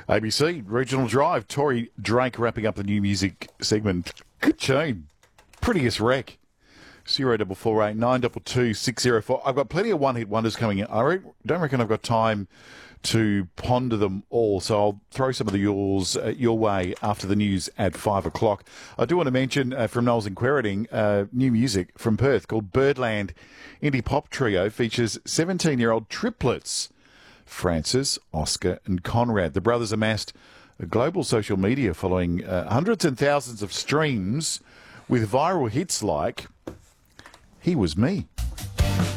ABC Regional Drive. Tory Drake wrapping up the new music segment. Good tune. Prettiest wreck. 0448 922 604. I've got plenty of one-hit wonders coming in. Don't reckon I've got time to ponder them all, so I'll throw some of the yours your way after the news at 5 o'clock. I do want to mention from Knowles and Queriting, new music from Perth called Birdland Indie Pop Trio features 17-year-old triplets, Francis, Oscar and Conrad. The brothers amassed a global social media following hundreds and thousands of streams with viral hits like He Was Me.